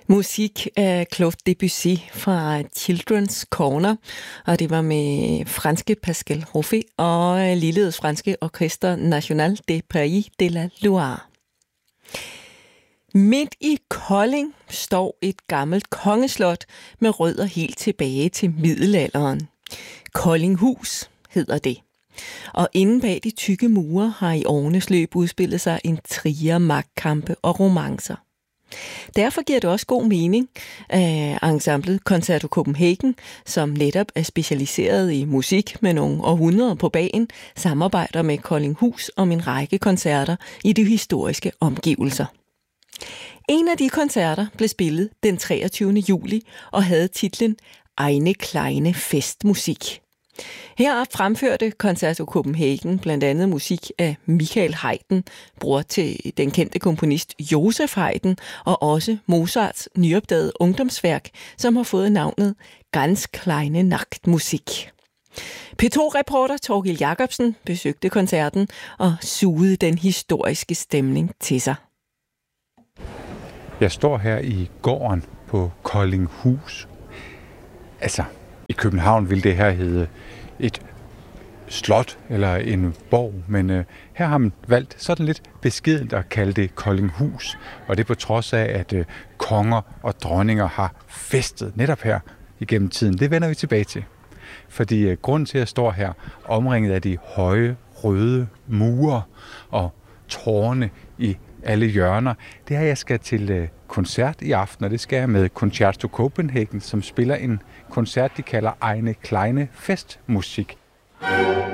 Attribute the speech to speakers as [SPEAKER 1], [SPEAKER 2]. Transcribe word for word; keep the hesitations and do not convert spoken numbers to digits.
[SPEAKER 1] Musik af Claude Debussy fra Children's Corner, og det var med franske Pascal Ruffy og ligeledes franske Orchestre National des Pays de la Loire. Midt i Kolding står et gammelt kongeslot med rødder helt tilbage til middelalderen. Koldinghus hedder det. Og inde bag de tykke mure har i årenes løb udspillet sig intriger, magtkampe og romancer. Derfor giver det også god mening, at ensemblet Concerto Copenhagen, som netop er specialiseret i musik med nogle århundreder på bagen, samarbejder med Koldinghus om en række koncerter i de historiske omgivelser. En af de koncerter blev spillet den treogtyvende juli og havde titlen Eine kleine Festmusik. Her fremførte Concerto Copenhagen blandt andet musik af Michael Haydn, bror til den kendte komponist Joseph Haydn, og også Mozarts nyopdagede ungdomsværk, som har fået navnet Ganz kleine Nachtmusik. P to-reporter Torgild Jacobsen besøgte koncerten og sugede den historiske stemning til sig.
[SPEAKER 2] Jeg står her i gården på Koldinghus. Altså, i København vil det her hedde et slot eller en borg, men øh, her har man valgt sådan lidt beskedent at kalde det Koldinghus, og det på trods af, at øh, konger og dronninger har festet netop her igennem tiden. Det vender vi tilbage til, fordi øh, grunden til, at jeg står her omringet af de høje, røde mure og tårne i alle hjørner, det er, at jeg skal til øh, koncert i aften, og det skal jeg med Concerto Copenhagen, som spiller en koncert, de kalder Eine kleine Festmusik.